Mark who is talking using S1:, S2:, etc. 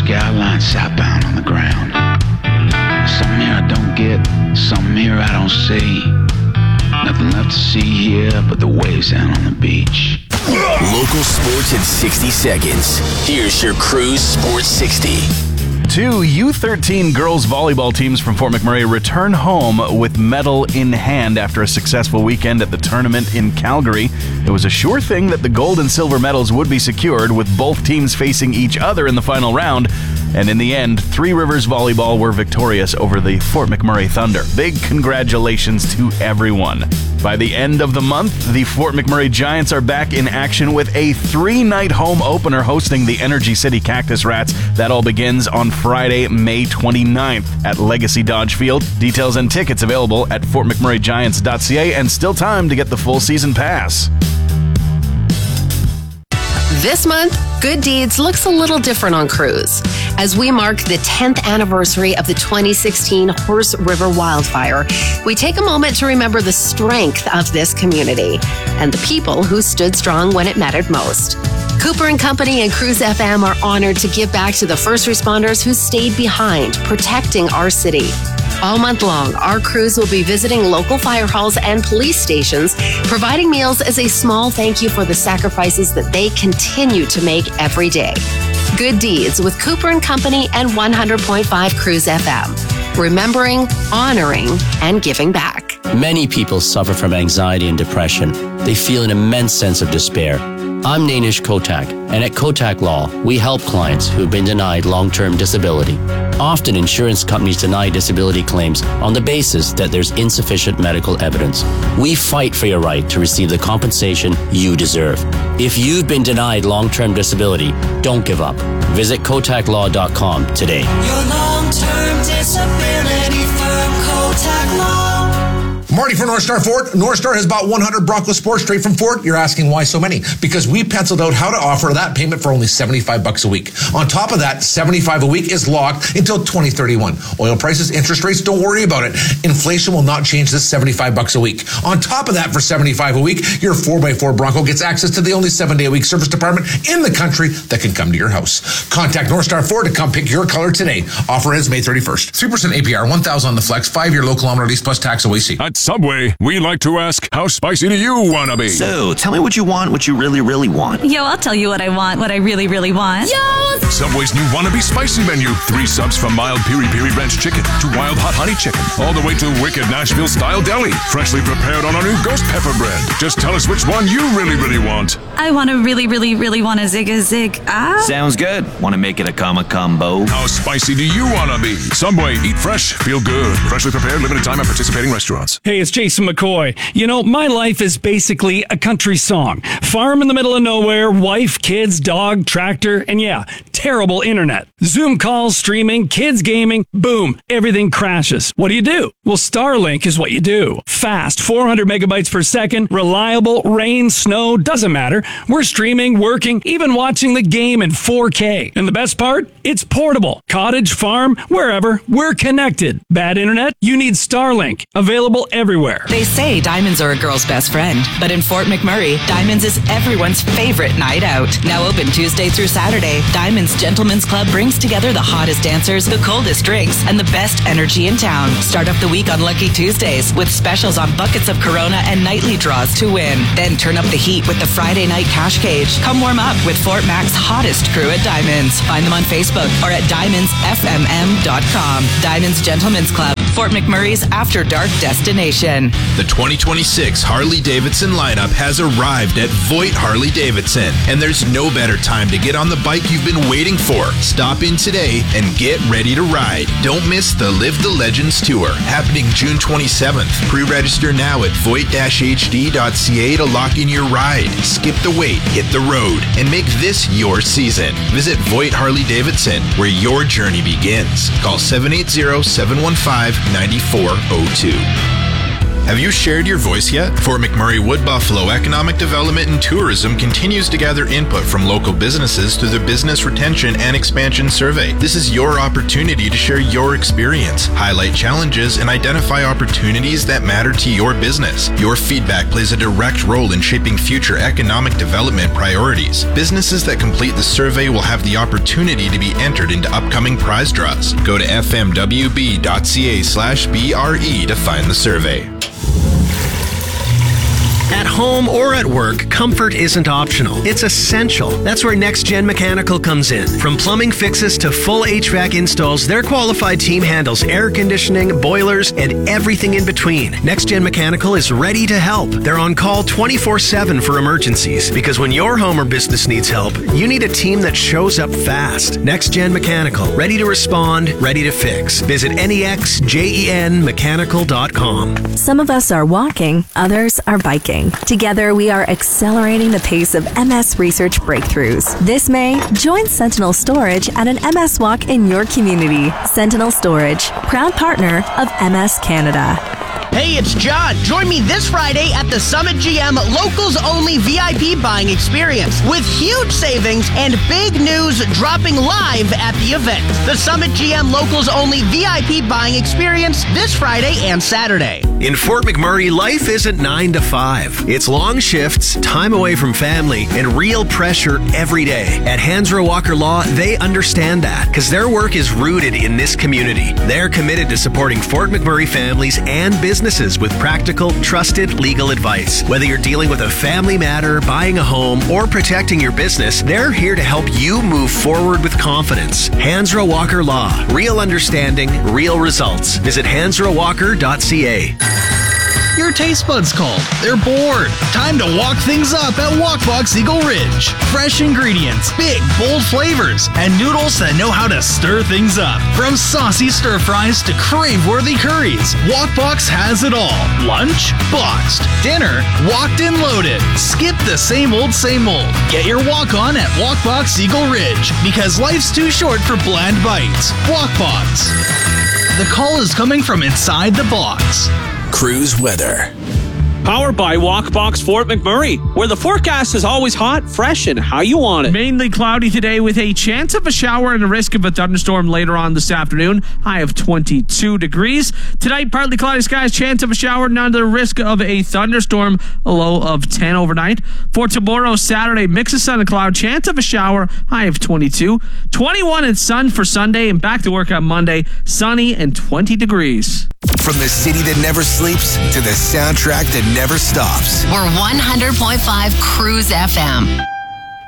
S1: skyline southbound on the ground. Something here I don't get, something here I don't see. Nothing left to see here but the waves out on the beach.
S2: Local sports in 60 seconds. Here's your Cruise Sports 60.
S3: Two U13 girls volleyball teams from Fort McMurray return home with medal in hand after a successful weekend at the tournament in Calgary. It was a sure thing that the gold and silver medals would be secured, with both teams facing each other in the final round. And in the end, Three Rivers Volleyball were victorious over the Fort McMurray Thunder. Big congratulations to everyone. By the end of the month, the Fort McMurray Giants are back in action with a 3-night home opener hosting the Energy City Cactus Rats. That all begins on Friday, May 29th at Legacy Dodge Field. Details and tickets available at fortmcmurraygiants.ca, and still time to get the full season pass.
S4: This month, Good Deeds looks a little different on Cruise. As we mark the 10th anniversary of the 2016 Horse River wildfire, we take a moment to remember the strength of this community and the people who stood strong when it mattered most. Cooper & Company and Cruise FM are honored to give back to the first responders who stayed behind, protecting our city. All month long, our crews will be visiting local fire halls and police stations, providing meals as a small thank you for the sacrifices that they continue to make every day. Good Deeds with Cooper & Company and 100.5 Cruise FM. Remembering, honoring, and giving back.
S5: Many people suffer from anxiety and depression. They feel an immense sense of despair. I'm Nainish Kotak, and at Kotak Law, we help clients who've been denied long-term disability. Often, insurance companies deny disability claims on the basis that there's insufficient medical evidence. We fight for your right to receive the compensation you deserve. If you've been denied long-term disability, don't give up. Visit kotaklaw.com today.
S6: Your long-term disability firm, Kotak Law.
S7: Marty for North Star Ford. North Star has bought 100 Bronco Sports straight from Ford. You're asking why so many? Because we penciled out how to offer that payment for only $75 a week. On top of that, $75 a week is locked until 2031. Oil prices, interest rates, don't worry about it. Inflation will not change this $75 a week. On top of that, for $75 a week, your 4x4 Bronco gets access to the only 7-day-a-week service department in the country that can come to your house. Contact North Star Ford to come pick your color today. Offer ends May 31st. 3% APR, $1,000 on the flex, 5-year low kilometer lease plus tax OAC.
S8: At Subway, we like to ask, how spicy do you want to be?
S9: So, tell me what you want, what you really, really want.
S10: Yo, I'll tell you what I want, what I really, really want.
S8: Yo! Subway's new Wannabe Spicy menu. 3 subs from mild piri-piri ranch chicken to wild hot honey chicken, all the way to wicked Nashville-style deli, freshly prepared on our new ghost pepper bread. Just tell us which one you really, really want.
S10: I want to really, really, really want a zig.
S9: Sounds good. Want to make it a combo?
S8: How spicy do you want to be? Subway, eat fresh, feel good. Freshly prepared, limited time at participating restaurants.
S11: Hey, it's Jason McCoy. You know, my life is basically a country song. Farm in the middle of nowhere, wife, kids, dog, tractor, and yeah, terrible internet. Zoom calls, streaming, kids gaming, boom, everything crashes. What do? Well, Starlink is what you do. Fast, 400 megabytes per second, reliable, rain, snow, doesn't matter. We're streaming, working, even watching the game in 4K. And the best part? It's portable. Cottage, farm, wherever, we're connected. Bad internet? You need Starlink. Available everywhere.
S12: They say diamonds are a girl's best friend, but in Fort McMurray, Diamonds is everyone's favorite night out. Now open Tuesday through Saturday, Diamonds Gentlemen's Club brings together the hottest dancers, the coldest drinks, and the best energy in town. Start off the week on Lucky Tuesdays with specials on buckets of Corona and nightly draws to win. Then turn up the heat with the Friday night cash cage. Come warm up with Fort Mac's hottest crew at Diamonds. Find them on Facebook or at diamondsfmm.com. Diamonds Gentlemen's Club, Fort McMurray's after dark destination.
S13: The 2026 Harley-Davidson lineup has arrived at Voigt Harley-Davidson, and there's no better time to get on the bike you've been waiting for. Stop in today and get ready to ride. Don't miss the Live the Legends Tour, happening June 27th. Pre-register now at voigt-hd.ca to lock in your ride. Skip the wait, hit the road, and make this your season. Visit Voigt Harley-Davidson, where your journey begins. Call 780-715-9402. Have you shared your voice yet? Fort McMurray Wood Buffalo Economic Development and Tourism continues to gather input from local businesses through the Business Retention and Expansion Survey. This is your opportunity to share your experience, highlight challenges, and identify opportunities that matter to your business. Your feedback plays a direct role in shaping future economic development priorities. Businesses that complete the survey will have the opportunity to be entered into upcoming prize draws. Go to fmwb.ca/BRE to find the survey.
S14: At home or at work, comfort isn't optional. It's essential. That's where Next Gen Mechanical comes in. From plumbing fixes to full HVAC installs, their qualified team handles air conditioning, boilers, and everything in between. Next Gen Mechanical is ready to help. They're on call 24/7 for emergencies, because when your home or business needs help, you need a team that shows up fast. Next Gen Mechanical, ready to respond, ready to fix. Visit nexgenmechanical.com.
S15: Some of us are walking, others are biking. Together, we are accelerating the pace of MS research breakthroughs. This May, join Sentinel Storage at an MS Walk in your community. Sentinel Storage, proud partner of MS Canada.
S16: Hey, it's John. Join me this Friday at the Summit GM Locals Only VIP Buying Experience with huge savings and big news dropping live at the event. The Summit GM Locals Only VIP Buying Experience this Friday and Saturday.
S14: In Fort McMurray, life isn't 9 to 5. It's long shifts, time away from family, and real pressure every day. At Hansrow Walker Law, they understand that because their work is rooted in this community. They're committed to supporting Fort McMurray families and businesses with practical, trusted legal advice. Whether you're dealing with a family matter, buying a home, or protecting your business, they're here to help you move forward with confidence. Hansrow Walker Law. Real understanding, real results. Visit hansrowwalker.ca.
S17: Your taste buds called. They're bored. Time to walk things up at Walkbox Eagle Ridge. Fresh ingredients, big, bold flavors, and noodles that know how to stir things up. From saucy stir fries to crave-worthy curries, Walkbox has it all. Lunch? Boxed. Dinner? Walked and loaded. Skip the same old, same old. Get your walk on at Walkbox Eagle Ridge, because life's too short for bland bites. Walkbox. The call is coming from inside the box.
S2: Cruise weather.
S18: Powered by Walkbox Fort McMurray, where the forecast is always hot, fresh, and how you want it.
S19: Mainly cloudy today with a chance of a shower and a risk of a thunderstorm later on this afternoon. High of 22 degrees. Tonight, partly cloudy skies, chance of a shower, none of the risk of a thunderstorm, a low of 10 overnight. For tomorrow, Saturday, mix of sun and cloud, chance of a shower, high of 22. 21 and sun for Sunday, and back to work on Monday, sunny and 20 degrees.
S2: From the city that never sleeps to the soundtrack that never stops.
S4: We're 100.5 Cruise FM.